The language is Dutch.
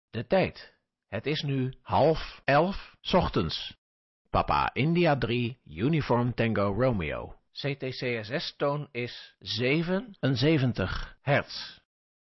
De tijd. Het is nu 10:30 ochtends. Papa India 3, Uniform Tango Romeo. CTCSS-toon is 77 hertz.